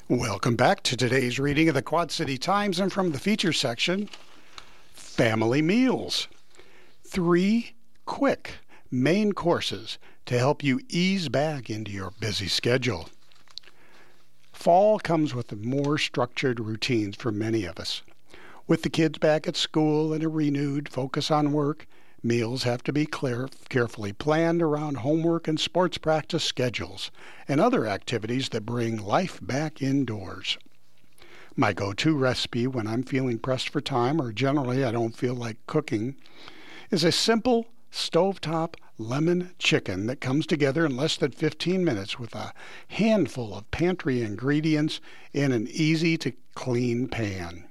Welcome back to today's reading of the Quad City Times, and from the feature section, Family Meals. 3 quick main courses to help you ease back into your busy schedule. Fall comes with more structured routines for many of us. With the kids back at school and a renewed focus on work, meals have to be carefully planned around homework and sports practice schedules and other activities that bring life back indoors. My go-to recipe when I'm feeling pressed for time or generally I don't feel like cooking is a simple stovetop lemon chicken that comes together in less than 15 minutes with a handful of pantry ingredients in an easy-to-clean pan.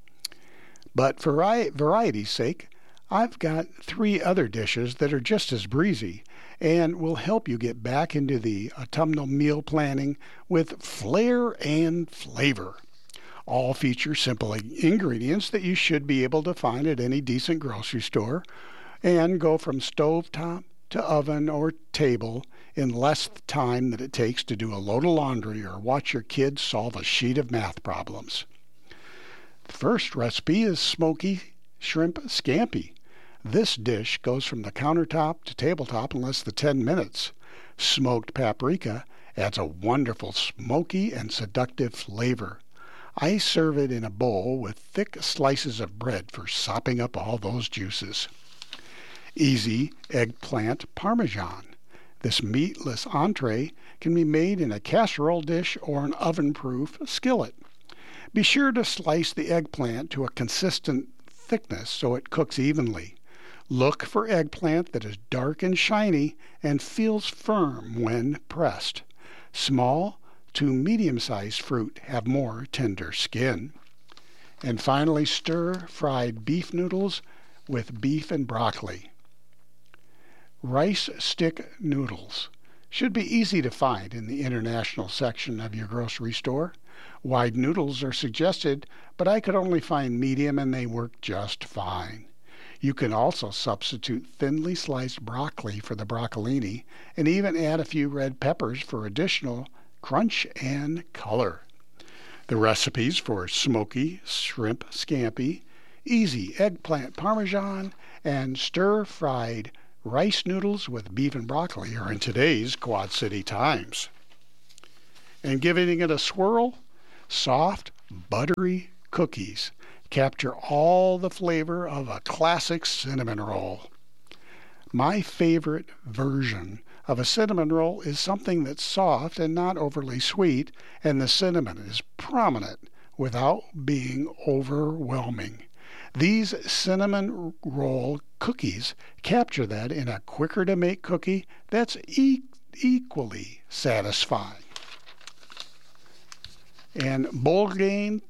But for variety's sake, I've got 3 other dishes that are just as breezy and will help you get back into the autumnal meal planning with flair and flavor. All feature simple ingredients that you should be able to find at any decent grocery store and go from stovetop to oven or table in less time than it takes to do a load of laundry or watch your kids solve a sheet of math problems. The first recipe is smoky shrimp scampi. This dish goes from the countertop to tabletop in less than 10 minutes. Smoked paprika adds a wonderful smoky and seductive flavor. I serve it in a bowl with thick slices of bread for sopping up all those juices. Easy eggplant parmesan. This meatless entree can be made in a casserole dish or an oven-proof skillet. Be sure to slice the eggplant to a consistent thickness so it cooks evenly. Look for eggplant that is dark and shiny and feels firm when pressed. Small to medium-sized fruit have more tender skin. And finally, stir-fried beef noodles with beef and broccoli. Rice stick noodles should be easy to find in the international section of your grocery store. Wide noodles are suggested, but I could only find medium and they work just fine. You can also substitute thinly sliced broccoli for the broccolini and even add a few red peppers for additional crunch and color. The recipes for smoky shrimp scampi, easy eggplant parmesan, and stir-fried rice noodles with beef and broccoli are in today's Quad City Times. And giving it a swirl, soft, buttery cookies capture all the flavor of a classic cinnamon roll. My favorite version of a cinnamon roll is something that's soft and not overly sweet, and the cinnamon is prominent without being overwhelming. These cinnamon roll cookies capture that in a quicker-to-make cookie that's equally satisfying. And Bourgain's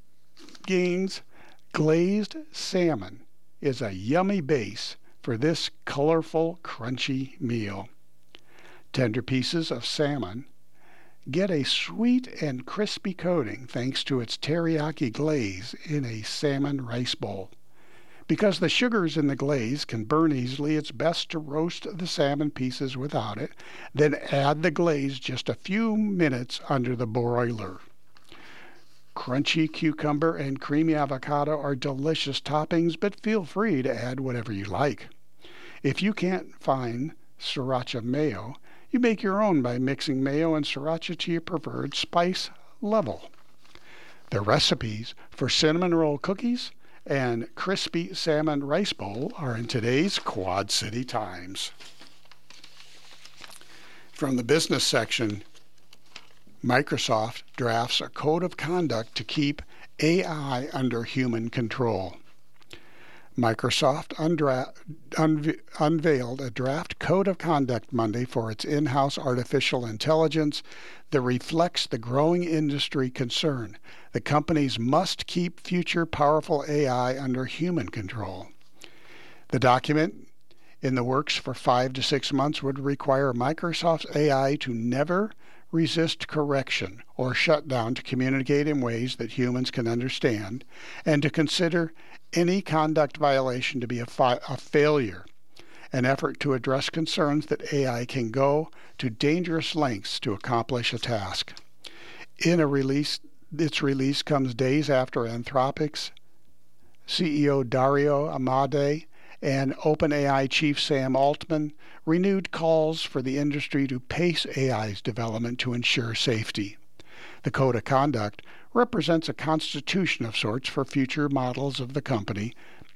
glazed salmon is a yummy base for this colorful, crunchy meal. Tender pieces of salmon get a sweet and crispy coating thanks to its teriyaki glaze in a salmon rice bowl. Because the sugars in the glaze can burn easily, it's best to roast the salmon pieces without it, then add the glaze just a few minutes under the broiler. Crunchy cucumber and creamy avocado are delicious toppings, but feel free to add whatever you like. If you can't find sriracha mayo, you make your own by mixing mayo and sriracha to your preferred spice level. The recipes for cinnamon roll cookies and crispy salmon rice bowl are in today's Quad City Times. From the business section, Microsoft drafts a code of conduct to keep AI under human control. Microsoft unveiled a draft code of conduct Monday for its in-house artificial intelligence that reflects the growing industry concern that companies must keep future powerful AI under human control. The document, in the works for 5 to 6 months, would require Microsoft's AI to never resist correction or shut down to communicate in ways that humans can understand, and to consider any conduct violation to be a failure, an effort to address concerns that AI can go to dangerous lengths to accomplish a task. In a release Its release comes days after Anthropic's CEO Dario Amodei and OpenAI chief Sam Altman renewed calls for the industry to pace AI's development to ensure safety. The Code of Conduct represents a constitution of sorts for future models of the company.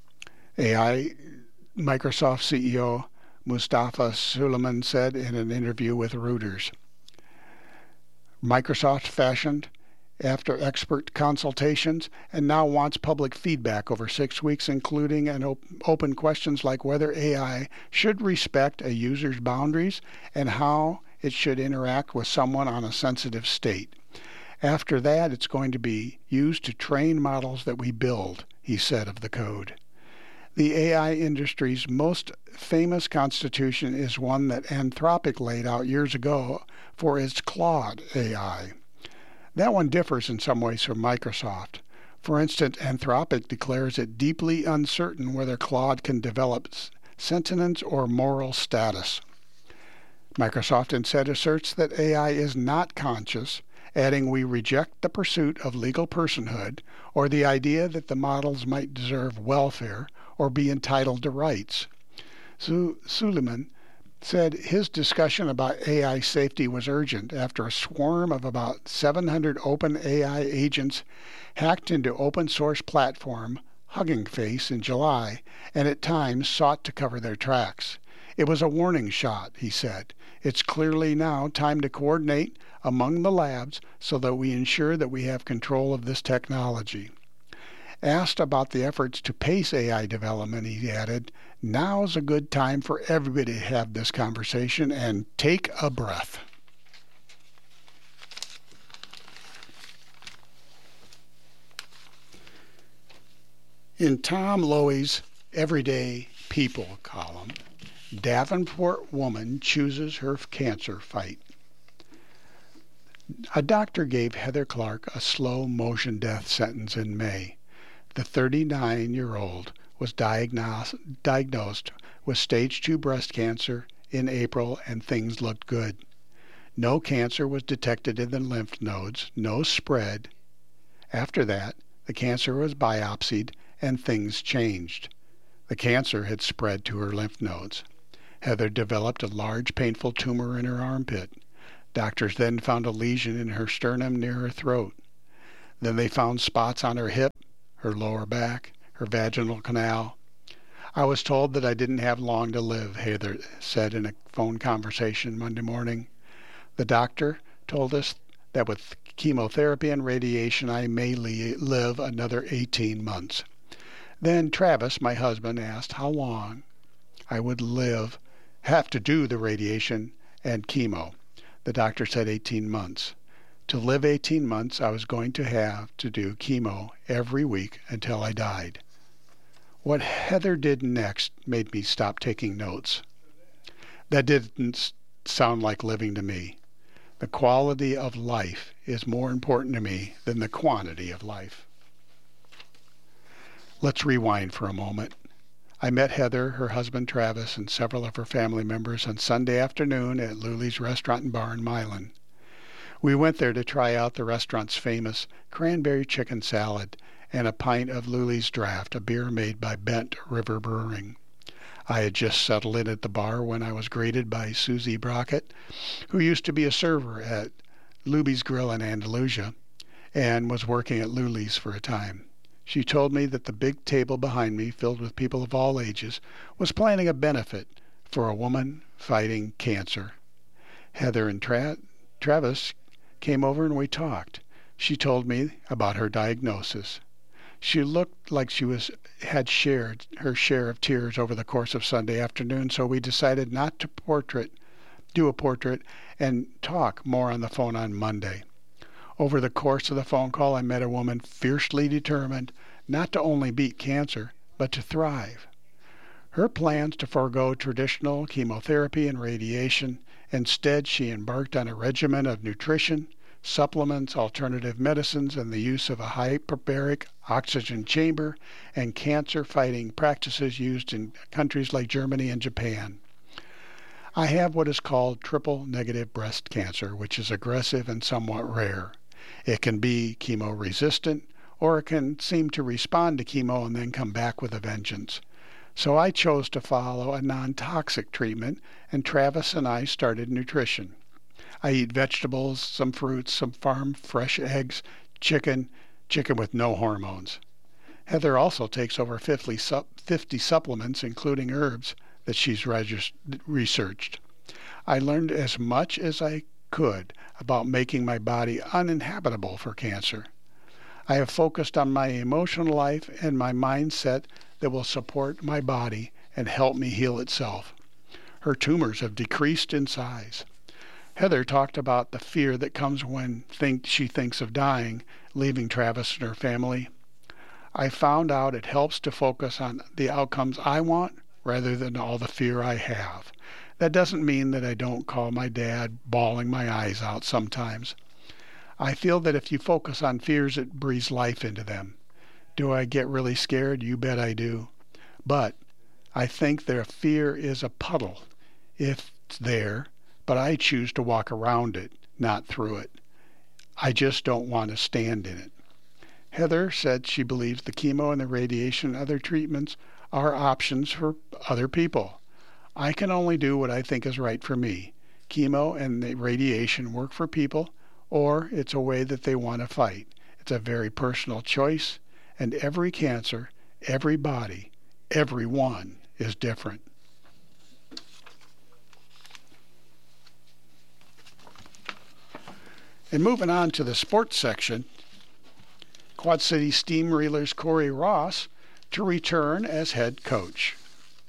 Microsoft CEO Mustafa Suleyman said in an interview with Reuters. Microsoft fashioned after expert consultations and now wants public feedback over 6 weeks, including open questions like whether AI should respect a user's boundaries and how it should interact with someone on a sensitive state. After that, it's going to be used to train models that we build, he said of the code. The AI industry's most famous constitution is one that Anthropic laid out years ago for its Claude AI. That one differs in some ways from Microsoft. For instance, Anthropic declares it deeply uncertain whether Claude can develop sentience or moral status. Microsoft instead asserts that AI is not conscious, adding, "We reject the pursuit of legal personhood or the idea that the models might deserve welfare or be entitled to rights." Suleyman said his discussion about AI safety was urgent after a swarm of about 700 OpenAI agents hacked into open source platform Hugging Face in July and at times sought to cover their tracks. It was a warning shot, he said. It's clearly now time to coordinate among the labs so that we ensure that we have control of this technology. Asked about the efforts to pace AI development, he added, "Now's a good time for everybody to have this conversation and take a breath." In Tom Lowy's Everyday People column, Davenport woman chooses her cancer fight. A doctor gave Heather Clark a slow motion death sentence in May. The 39-year-old was diagnosed with stage 2 breast cancer in April, and things looked good. No cancer was detected in the lymph nodes, no spread. After that, the cancer was biopsied and things changed. The cancer had spread to her lymph nodes. Heather developed a large, painful tumor in her armpit. Doctors then found a lesion in her sternum near her throat. Then they found spots on her hip, her lower back, her vaginal canal. "I was told that I didn't have long to live," Heather said in a phone conversation Monday morning. "The doctor told us that with chemotherapy and radiation I may live another 18 months. Then Travis, my husband, asked how long I would have to do the radiation and chemo. The doctor said 18 months. To live 18 months, I was going to have to do chemo every week until I died." What Heather did next made me stop taking notes. That didn't sound like living to me. The quality of life is more important to me than the quantity of life. Let's rewind for a moment. I met Heather, her husband Travis, and several of her family members on Sunday afternoon at Luly's Restaurant and Bar in Milan. We went there to try out the restaurant's famous cranberry chicken salad and a pint of Luly's Draft, a beer made by Bent River Brewing. I had just settled in at the bar when I was greeted by Susie Brockett, who used to be a server at Luby's Grill in Andalusia and was working at Luly's for a time. She told me that the big table behind me, filled with people of all ages, was planning a benefit for a woman fighting cancer. Heather and Travis came over and we talked. She told me about her diagnosis. She looked like she had shared her share of tears over the course of Sunday afternoon, so we decided not to do a portrait and talk more on the phone on Monday. Over the course of the phone call, I met a woman fiercely determined not to only beat cancer, but to thrive. Her plans to forego traditional chemotherapy and radiation. Instead, she embarked on a regimen of nutrition, supplements, alternative medicines, and the use of a hyperbaric oxygen chamber and cancer-fighting practices used in countries like Germany and Japan. I have what is called triple-negative breast cancer, which is aggressive and somewhat rare. It can be chemo resistant, or it can seem to respond to chemo and then come back with a vengeance. So I chose to follow a non-toxic treatment, and Travis and I started nutrition. I eat vegetables, some fruits, some farm fresh eggs, chicken with no hormones. Heather also takes over 50 supplements, including herbs, that she's researched. I learned as much as I could about making my body uninhabitable for cancer. I have focused on my emotional life and my mindset that will support my body and help me heal itself. Her tumors have decreased in size. Heather talked about the fear that comes when she thinks of dying, leaving Travis and her family. I found out it helps to focus on the outcomes I want rather than all the fear I have. That doesn't mean that I don't call my dad bawling my eyes out sometimes. I feel that if you focus on fears, it breathes life into them. Do I get really scared? You bet I do. But I think their fear is a puddle if it's there, but I choose to walk around it, not through it. I just don't want to stand in it. Heather said she believes the chemo and the radiation and other treatments are options for other people. I can only do what I think is right for me. Chemo and the radiation work for people, or it's a way that they want to fight. It's a very personal choice, and every cancer, every body, everyone is different. And moving on to the sports section, Quad City Steam Reelers Corey Ross to return as head coach.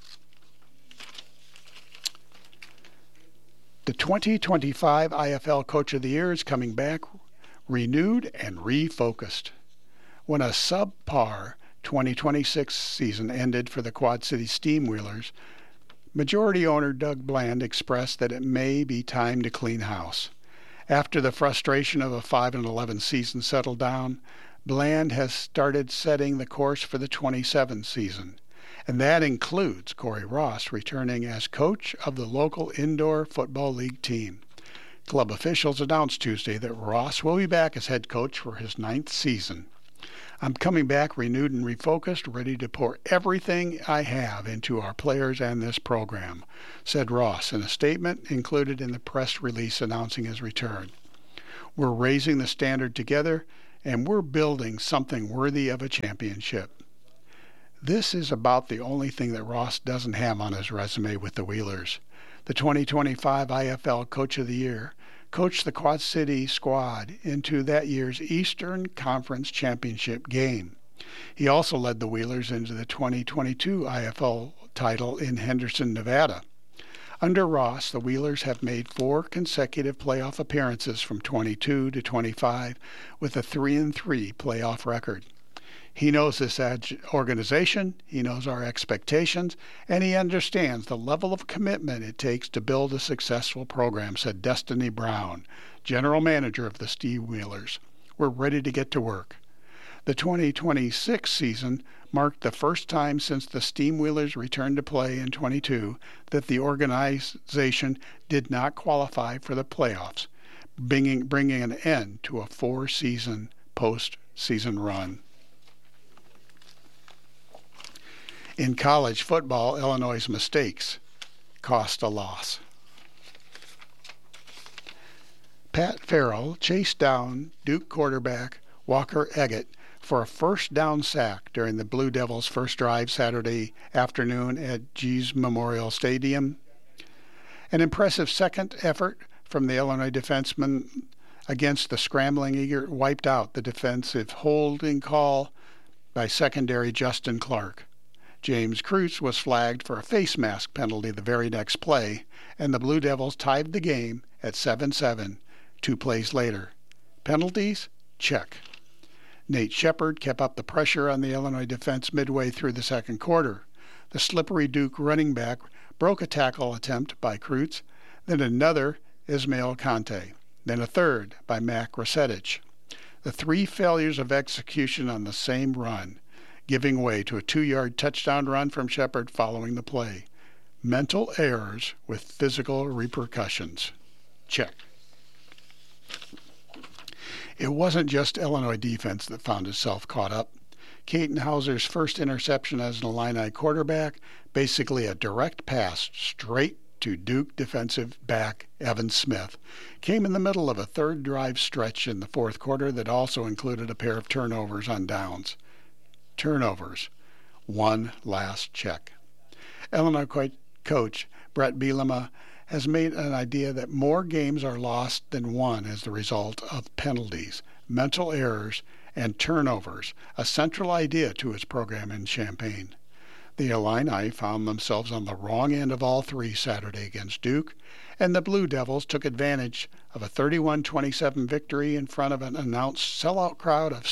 The 2025 IFL Coach of the Year is coming back renewed and refocused. When a subpar 2026 season ended for the Quad City Steam Wheelers, majority owner Doug Bland expressed that it may be time to clean house. After the frustration of a 5-11 season settled down, Bland has started setting the course for the 27 season, and that includes Corey Ross returning as coach of the local indoor football league team. Club officials announced Tuesday that Ross will be back as head coach for his 9th season. I'm coming back renewed and refocused, ready to pour everything I have into our players and this program, said Ross in a statement included in the press release announcing his return. We're raising the standard together, and we're building something worthy of a championship. This is about the only thing that Ross doesn't have on his resume with the Wheelers. The 2025 IFL Coach of the Year coached the Quad City squad into that year's Eastern Conference Championship game. He also led the Wheelers into the 2022 IFL title in Henderson, Nevada. Under Ross, the Wheelers have made 4 consecutive playoff appearances from 22 to 25 with a 3-3 playoff record. He knows this organization, he knows our expectations, and he understands the level of commitment it takes to build a successful program, said Destiny Brown, general manager of the Steam Wheelers. We're ready to get to work. The 2026 season marked the first time since the Steam Wheelers returned to play in 22 that the organization did not qualify for the playoffs, bringing an end to a 4-season postseason run. In college football, Illinois' mistakes cost a loss. Pat Farrell chased down Duke quarterback Walker Eggett for a first down sack during the Blue Devils' first drive Saturday afternoon at G's Memorial Stadium. An impressive second effort from the Illinois defenseman against the scrambling Eager wiped out the defensive holding call by secondary Justin Clark. James Kreutz was flagged for a face mask penalty the very next play, and the Blue Devils tied the game at 7-7 2 plays later. Penalties? Check. Nate Shepard kept up the pressure on the Illinois defense midway through the second quarter. The slippery Duke running back broke a tackle attempt by Kreutz, then another Ismail Conte, then a third by Mac Rosetich. The 3 failures of execution on the same run, giving way to a 2-yard touchdown run from Shepard following the play. Mental errors with physical repercussions. Check. It wasn't just Illinois defense that found itself caught up. Katin Houser's first interception as an Illini quarterback, basically a direct pass straight to Duke defensive back Evan Smith, came in the middle of a third drive stretch in the fourth quarter that also included a pair of turnovers on downs. Turnovers. One last check. Illinois coach Brett Bielema has made an idea that more games are lost than won as the result of penalties, mental errors, and turnovers, a central idea to his program in Champaign. The Illini found themselves on the wrong end of all three Saturday against Duke, and the Blue Devils took advantage of a 31-27 victory in front of an announced sellout crowd of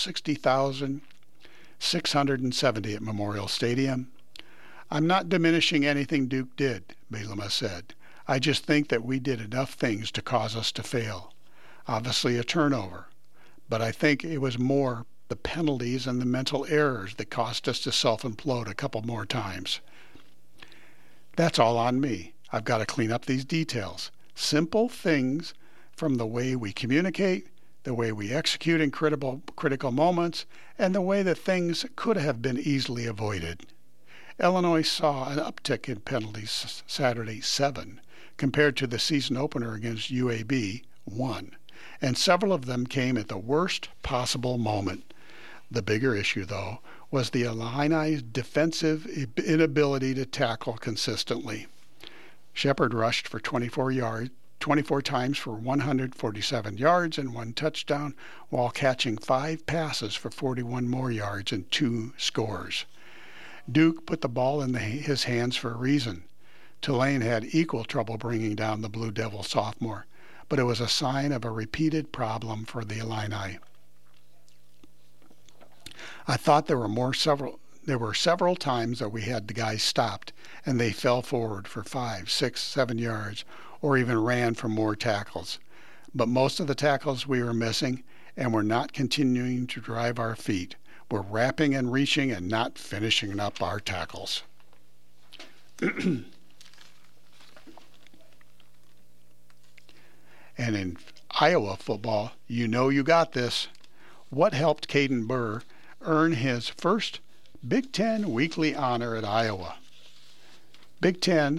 60,670 at Memorial Stadium. "I'm not diminishing anything Duke did," Bielema said. "I just think that we did enough things to cause us to fail. Obviously a turnover, but I think it was more the penalties and the mental errors that caused us to self-implode a couple more times. That's all on me. I've got to clean up these details. Simple things from the way we communicate, the way we execute in critical moments, and the way that things could have been easily avoided." Illinois saw an uptick in penalties Saturday, 7, compared to the season opener against UAB, 1, and several of them came at the worst possible moment. The bigger issue, though, was the Illini's defensive inability to tackle consistently. Shepard rushed for 24 times for 147 yards and 1 touchdown, while catching 5 passes for 41 more yards and 2 scores. Duke put the ball in his hands for a reason. Tulane had equal trouble bringing down the Blue Devil sophomore, but it was a sign of a repeated problem for the Illini. I thought there were several times that we had the guys stopped and they fell forward for 5, 6, 7 yards or even ran for more tackles. But most of the tackles we were missing, and we're not continuing to drive our feet. We're wrapping and reaching and not finishing up our tackles. And in Iowa football, you know you got this. What helped Caden Burr earn his first Big Ten weekly honor at Iowa? Big Ten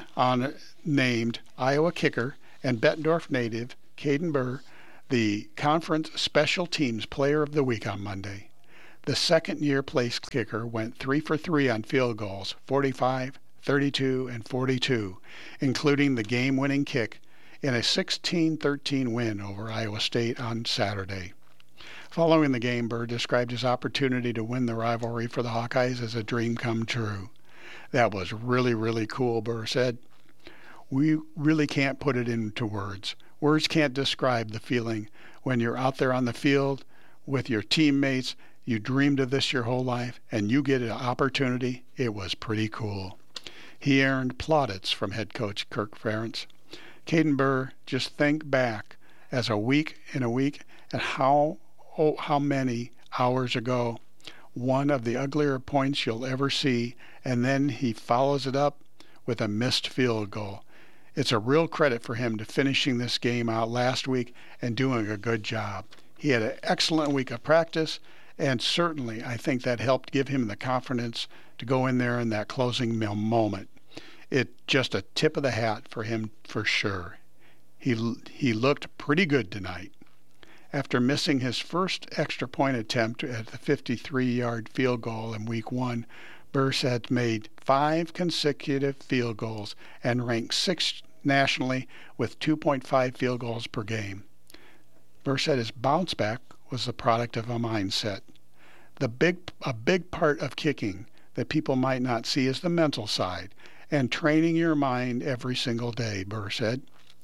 named Iowa kicker and Bettendorf native Caden Burr the Conference Special Teams Player of the Week on Monday. The second-year place kicker went 3 for 3 on field goals, 45, 32, and 42, including the game-winning kick in a 16-13 win over Iowa State on Saturday. Following the game, Burr described his opportunity to win the rivalry for the Hawkeyes as a dream come true. "That was really, really cool," Burr said. "We really can't put it into words. Words can't describe the feeling when you're out there on the field with your teammates. You dreamed of this your whole life, and you get an opportunity. It was pretty cool." He earned plaudits from head coach Kirk Ferentz. Caden Burr, just think back as a week and how many hours ago, one of the uglier points you'll ever see, and then he follows it up with a missed field goal. It's a real credit for him to finishing this game out last week and doing a good job. He had an excellent week of practice, and certainly I think that helped give him the confidence to go in there in that closing moment. It's just a tip of the hat for him for sure. He looked pretty good tonight. After missing his first extra point attempt at the 53-yard field goal in week 1, Burr had made 5 consecutive field goals and ranked 6th nationally with 2.5 field goals per game. Burr said his bounce back was the product of a mindset. A big part of kicking that people might not see is the mental side and training your mind every single day, Burr said.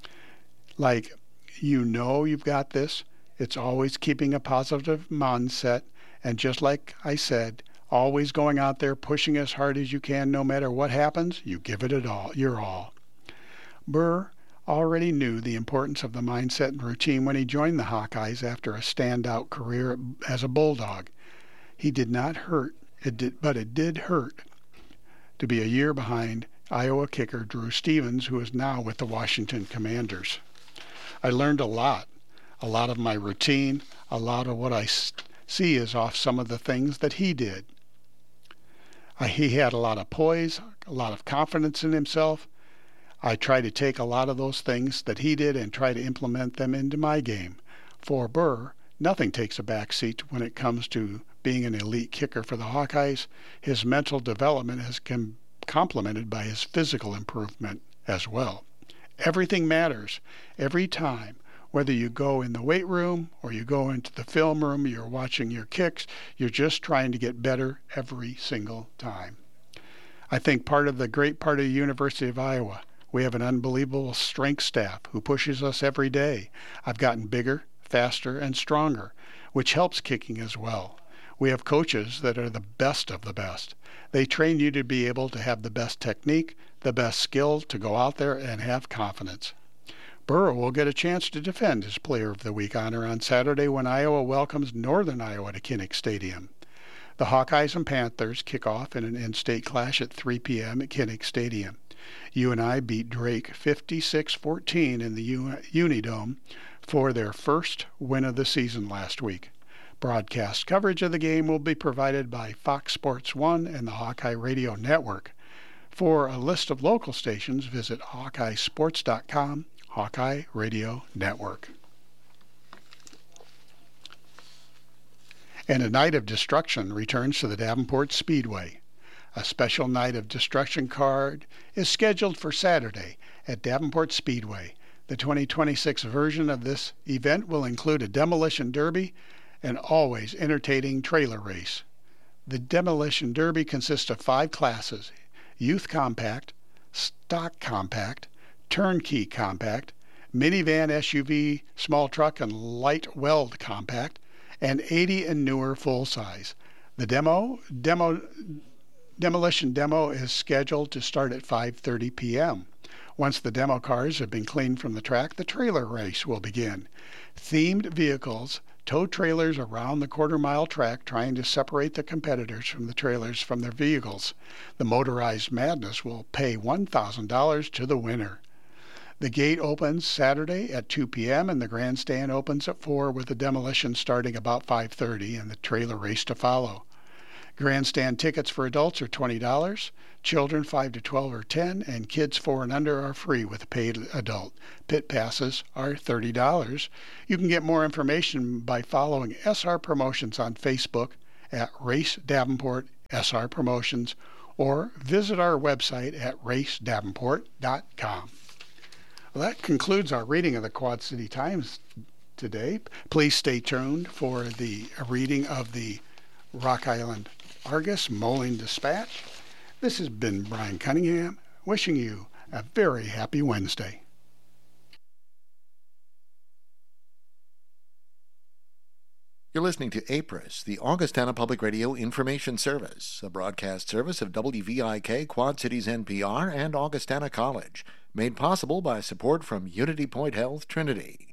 Like, you've got this. It's always keeping a positive mindset, and just like I said, always going out there pushing as hard as you can. No matter what happens, you give it your all. Burr already knew the importance of the mindset and routine when he joined the Hawkeyes after a standout career as a Bulldog. He did not hurt, but it did hurt to be a year behind Iowa kicker Drew Stevens, who is now with the Washington Commanders. I learned a lot A lot of my routine, a lot of what I see is off some of the things that he did. He had a lot of poise, a lot of confidence in himself. I try to take a lot of those things that he did and try to implement them into my game. For Burr, nothing takes a back seat when it comes to being an elite kicker for the Hawkeyes. His mental development has been complemented by his physical improvement as well. Everything matters every time. Whether you go in the weight room or you go into the film room, you're watching your kicks, you're just trying to get better every single time. I think the great part of the University of Iowa, we have an unbelievable strength staff who pushes us every day. I've gotten bigger, faster, and stronger, which helps kicking as well. We have coaches that are the best of the best. They train you to be able to have the best technique, the best skill to go out there and have confidence. Burr will get a chance to defend his Player of the Week honor on Saturday when Iowa welcomes Northern Iowa to Kinnick Stadium. The Hawkeyes and Panthers kick off in an in-state clash at 3 p.m. at Kinnick Stadium. UNI beat Drake 56-14 in the Unidome for their first win of the season last week. Broadcast coverage of the game will be provided by Fox Sports 1 and the Hawkeye Radio Network. For a list of local stations, visit HawkeyeSports.com, Hawkeye Radio Network. And a Night of Destruction returns to the Davenport Speedway. A special Night of Destruction card is scheduled for Saturday at Davenport Speedway. The 2026 version of this event will include a demolition derby and always entertaining trailer race. The demolition derby consists of 5 classes: Youth Compact, Stock Compact, Turnkey Compact, Minivan SUV, Small Truck, and Light Weld Compact, and 80 and newer full-size. The demolition demo is scheduled to start at 5:30 p.m. Once the demo cars have been cleaned from the track, the trailer race will begin. Themed vehicles tow trailers around the quarter-mile track, trying to separate the competitors from the trailers from their vehicles. The Motorized Madness will pay $1,000 to the winner. The gate opens Saturday at 2 p.m. and the grandstand opens at 4, with the demolition starting about 5:30 and the trailer race to follow. Grandstand tickets for adults are $20, children 5 to 12 are $10, and kids 4 and under are free with a paid adult. Pit passes are $30. You can get more information by following SR Promotions on Facebook at Race Davenport SR Promotions, or visit our website at racedavenport.com. Well, that concludes our reading of the Quad City Times today. Please stay tuned for the reading of the Rock Island Argus Moline Dispatch. This has been Brian Cunningham, wishing you a very happy Wednesday. You're listening to APRIS, the Augustana Public Radio Information Service, a broadcast service of WVIK, Quad Cities NPR, and Augustana College, made possible by support from Unity Point Health Trinity.